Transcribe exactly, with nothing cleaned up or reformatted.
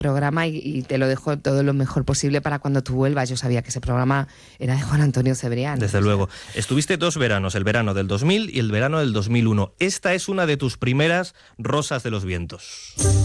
programa y, y te lo dejo todo lo mejor posible para cuando tú vuelvas. Yo sabía que ese programa era de Juan Antonio Cebrián. Desde o sea. luego. Estuviste dos veranos, el verano del dos mil y el verano del dos mil uno. Esta es una de tus primeras Rosas de los Vientos.